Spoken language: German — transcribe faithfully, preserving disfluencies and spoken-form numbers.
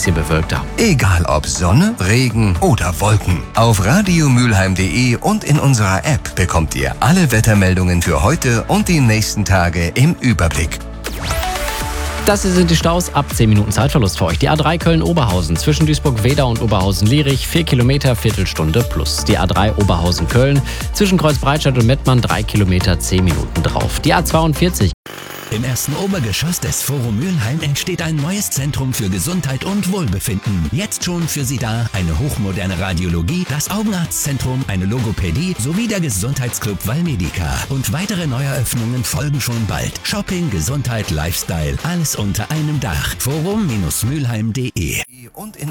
bisschen bewölkter. Egal ob Sonne, Regen oder Wolken. Auf radiomülheim punkt de und in unserer App bekommt ihr alle Wettermeldungen für heute und die nächsten Tage im Überblick. Das hier sind die Staus ab zehn Minuten Zeitverlust für euch. Die A drei Köln-Oberhausen zwischen Duisburg-Wedau und Oberhausen-Lierich, vier Kilometer, Viertelstunde plus. Die A drei Oberhausen-Köln zwischen Kreuzbreitstadt und Mettmann, drei Kilometer, zehn Minuten drauf. Die A zweiundvierzig. Im ersten Obergeschoss des Forum Mülheim entsteht ein neues Zentrum für Gesundheit und Wohlbefinden. Jetzt schon für Sie da eine hochmoderne Radiologie, das Augenarztzentrum, eine Logopädie sowie der Gesundheitsclub Valmedica. Und weitere Neueröffnungen folgen schon bald. Shopping, Gesundheit, Lifestyle, alles unter einem Dach. forum Bindestrich mülheim punkt de Und in